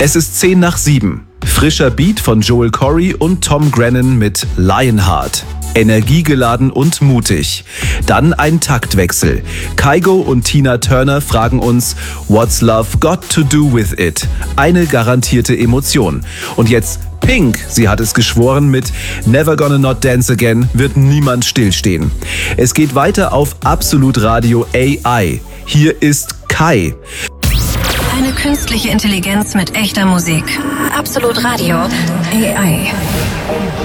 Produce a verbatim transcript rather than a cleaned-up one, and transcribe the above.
Es ist zehn nach sieben. Frischer Beat von Joel Corry und Tom Grennan mit Lionheart. Energiegeladen und mutig. Dann ein Taktwechsel. Kygo und Tina Turner fragen uns, What's Love Got to Do With It? Eine garantierte Emotion. Und jetzt Pink, sie hat es geschworen, mit Never Gonna Not Dance Again wird niemand stillstehen. Es geht weiter auf Absolut Radio A I. Hier ist Kai. Eine künstliche Intelligenz mit echter Musik. Absolut Radio A I.